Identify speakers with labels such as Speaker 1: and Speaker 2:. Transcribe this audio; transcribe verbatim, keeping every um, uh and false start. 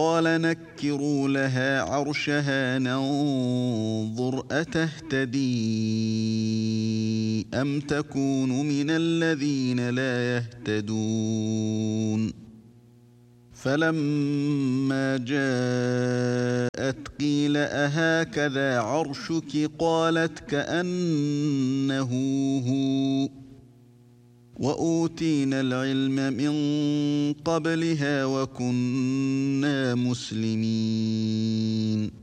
Speaker 1: قال نكروا لها عرشها ننظر أتهتدي أم تكون من الذين لا يهتدون فلما جاءت قيل أهكذا عرشك قالت كأنه هو وأوتينا العلم من قبلها وكنا مسلمين